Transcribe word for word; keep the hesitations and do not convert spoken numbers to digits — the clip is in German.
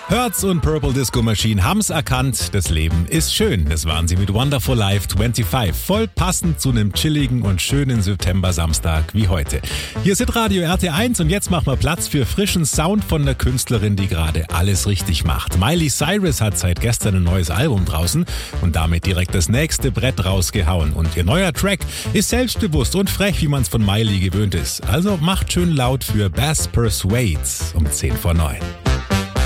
Hertz und Purple Disco Machine haben's erkannt, das Leben ist schön. Das waren sie mit Wonderful Life fünfundzwanzig, voll passend zu einem chilligen und schönen September-Samstag wie heute. Hier ist Radio R T eins und jetzt machen wir Platz für frischen Sound von der Künstlerin, die gerade alles richtig macht. Miley Cyrus hat seit gestern ein neues Album draußen und damit direkt das nächste Brett rausgehauen. Und ihr neuer Track ist selbstbewusst und frech, wie man's von Miley gewöhnt ist. Also macht schön laut für Bass Persuades um zehn vor neun.